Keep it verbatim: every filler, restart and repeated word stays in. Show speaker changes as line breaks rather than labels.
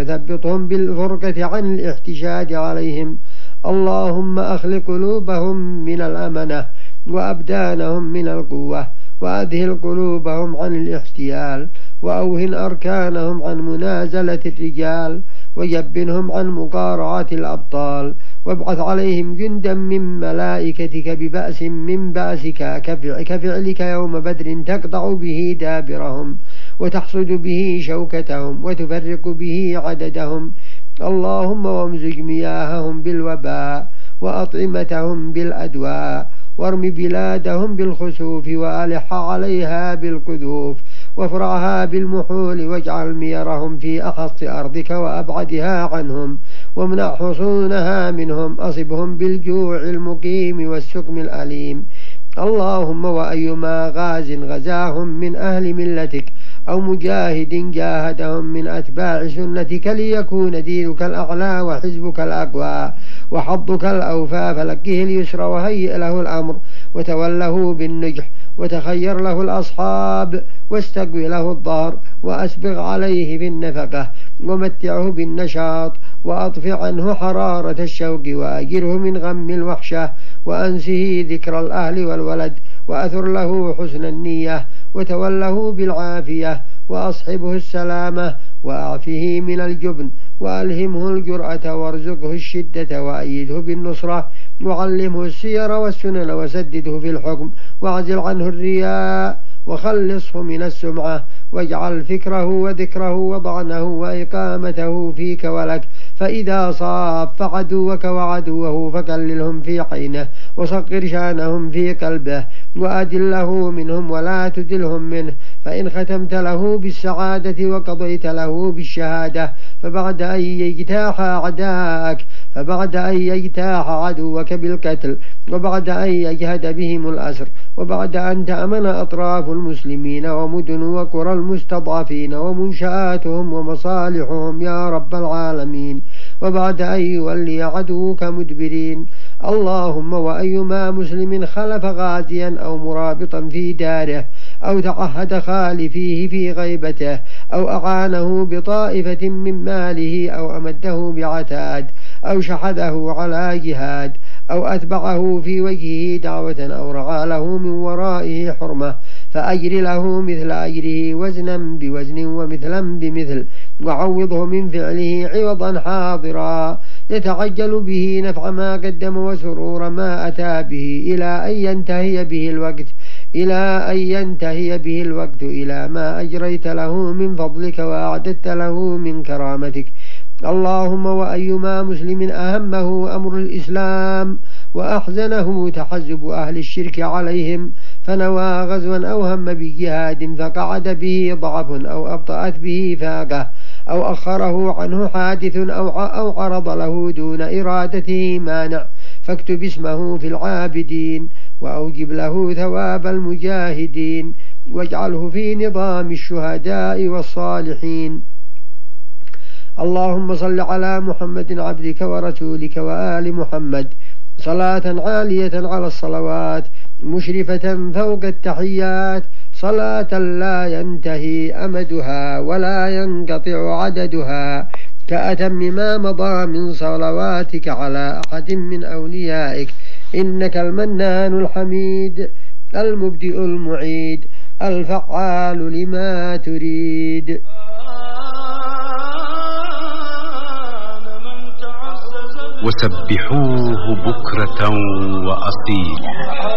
وثبطهم بالفرقة عن الاحتشاد عليهم. اللهم أخل قلوبهم من الأمنة وأبدانهم من القوة، وأذهل قلوبهم عن الاحتيال، وأوهن أركانهم عن منازلة الرجال، وجبنهم عن مقارعة الأبطال، وابعث عليهم جندا من ملائكتك ببأس من بأسك كفعلك يوم بدر تقطع به دابرهم، وتحصد به شوكتهم، وتفرق به عددهم. اللهم وامزج مياههم بالوباء، وأطعمتهم بالأدواء، وارم بلادهم بالخسوف، وألح عليها بالقذوف، وافرعها بالمحول، واجعل ميرهم في أخص أرضك وأبعدها عنهم، وامنع حصونها منهم، أصبهم بالجوع المقيم والسقم الأليم. اللهم وأيما غاز غزاهم من أهل ملتك أو مجاهد جاهدهم من أتباع سنتك ليكون دينك الأعلى وحزبك الأقوى وحظك الأوفى، فلقه اليسر وهيئ له الأمر، وتوله بالنجح، وتخير له الأصحاب، واستقوي له الظهر، وأسبغ عليه بالنفقة، ومتعه بالنشاط، وأطفئ عنه حرارة الشوق، وأجره من غم الوحشة، وأنسه ذكر الأهل والولد، وأثر له حسن النية، وتوله بالعافية، وأصحبه السلامة، وأعفه من الجبن، وألهمه الجرأة، وارزقه الشدة، وأيده بالنصرة، وعلمه السير والسنن، وسدده في الحكم، واعزل عنه الرياء، وخلصه من السمعة، واجعل فكره وذكره وضعنه وإقامته فيك ولك. فإذا صاف عدوك وعدوه فكللهم في عينه، وصقر شانهم في قلبه، وأدله منهم ولا تدلهم منه. فإن ختمت له بالسعادة وقضيت له بالشهادة، فبعد أن يجتاح أعداءك فبعد أن يجتاح عدوك بالقتل، وبعد أن يجهد بهم الأسر، وبعد أن تأمن أطراف المسلمين ومدن وقرى المستضعفين ومنشآتهم ومصالحهم يا رب العالمين، وبعد أن يولي عدوك مدبرين. اللهم وأيما مسلم خلف غازيا أو مرابطا في داره، أو تعهد خالفيه في غيبته، أو أعانه بطائفة من ماله، أو أمده بعتاد، أو شحذه على جهاد، أو أتبعه في وجهه دعوة، أو رعى له من ورائه حرمة، فأجر له مثل أجره وزنا بوزن ومثلا بمثل، وعوضه من فعله عوضا حاضرا يتعجل به نفع ما قدم وسرور ما أتى به، إلى أن ينتهي به الوقت إلى أن ينتهي به الوقت إلى ما أجريت له من فضلك وأعددت له من كرامتك. اللهم وأيما مسلم أهمه أمر الإسلام وأحزنه تحزب أهل الشرك عليهم، فنوى غزوا أو هم بجهاد فقعد به ضعف، أو أبطأت به فاقة، أو أخره عنه حادث، أو عرض له دون إرادته مانع، فاكتب اسمه في العابدين، وأوجب له ثواب المجاهدين، واجعله في نظام الشهداء والصالحين. اللهم صل على محمد عبدك ورسولك وآل محمد صلاة عالية على الصلوات، مشرفة فوق التحيات، صلاة لا ينتهي أمدها ولا ينقطع عددها، كأتم ما مضى من صلواتك على أحد من أوليائك، إنك المنان الحميد المبدئ المعيد الفعال لما تريد.
وسبحوه بكرة وأصيل.